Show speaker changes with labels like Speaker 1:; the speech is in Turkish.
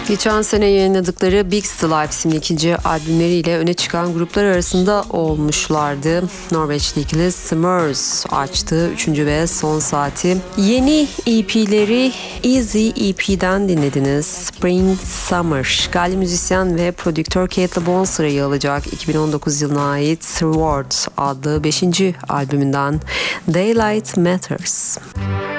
Speaker 1: Geçen sene yayınladıkları Big Still isimli ikinci albümleriyle öne çıkan gruplar arasında olmuşlardı. Norveçli ikili Smørs açtı 3. ve son saati. Yeni EP'leri Easy EP'den dinlediniz. Spring Summer. Galli müzisyen ve prodüktör Kate LeBon sırayı alacak 2019 yılına ait Reward adlı 5. albümünden Daylight Matters.